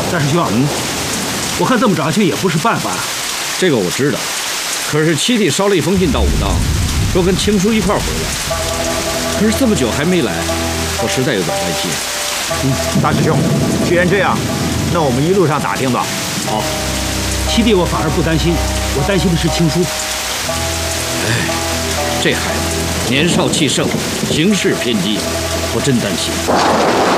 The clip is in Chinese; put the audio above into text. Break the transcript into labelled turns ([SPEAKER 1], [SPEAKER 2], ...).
[SPEAKER 1] 大师兄，我看这么找下去也不是办法。
[SPEAKER 2] 这个我知道，可是七弟捎了一封信到武当，说跟青叔一块儿回来，可是这么久还没来，我实在有点担心。
[SPEAKER 3] 大师兄，既然这样，那我们一路上打听吧。
[SPEAKER 1] 好，七弟我反而不担心，我担心的是青叔。
[SPEAKER 2] 哎，这孩子年少气盛，行事偏激，我真担心。